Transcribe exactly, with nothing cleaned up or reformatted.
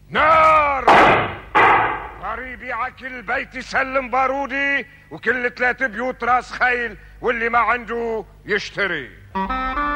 نار. يبيع كل بيت يسلم بارودي، وكل ثلاث بيوت راس خيل، واللي ما عنده يشتري.